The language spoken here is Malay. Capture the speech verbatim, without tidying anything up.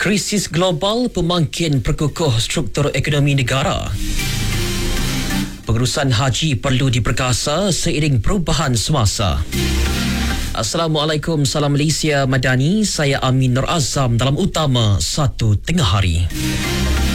Krisis global pemangkin perkukuh struktur ekonomi negara. Pengurusan haji perlu diperkasa seiring perubahan semasa. Assalamualaikum, salam Malaysia Madani. Saya Amin Nur Azam dalam Utama satu Tengah Hari.